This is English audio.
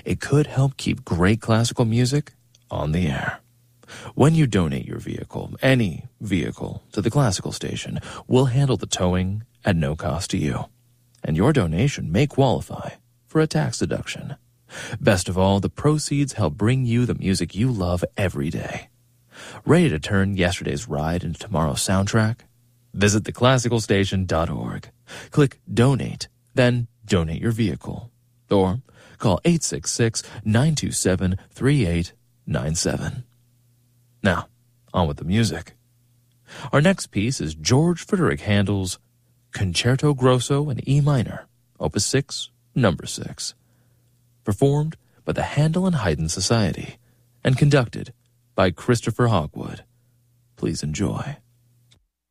it could help keep great classical music on the air. When you donate your vehicle, any vehicle, to the Classical Station, we'll handle the towing at no cost to you. And your donation may qualify for a tax deduction. Best of all, the proceeds help bring you the music you love every day. Ready to turn yesterday's ride into tomorrow's soundtrack? Visit theclassicalstation.org. Click Donate, then donate your vehicle. Or call 866-927-3897. Now, on with the music. Our next piece is George Frideric Handel's Concerto Grosso in E minor, Opus 6, Number 6, performed by the Handel and Haydn Society and conducted by Christopher Hogwood. Please enjoy.